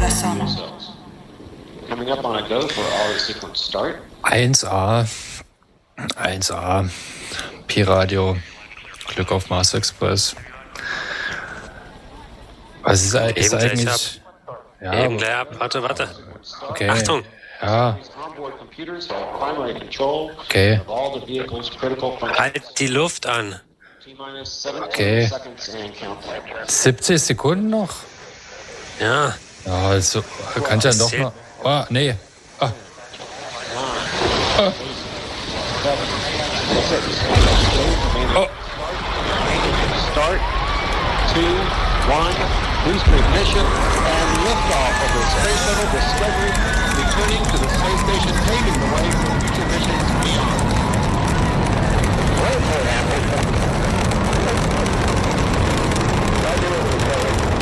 sono. Coming up on a go for our sequence start. 1A. Pi-Radio. Glück auf Mars Express. Was ist eigentlich... Ja, Eben gleich ab. Warte. okay. Achtung. Ja, okay. Halt die Luft an. Okay. 70 Sekunden noch? Ja. Ja, also kann ich ja noch mal... Oh, nee. Ah. Ah. Oh. Start, 2, 1, boost ignition, and liftoff of the Space Shuttle Discovery, returning to the space station, paving the way for future missions beyond. Well,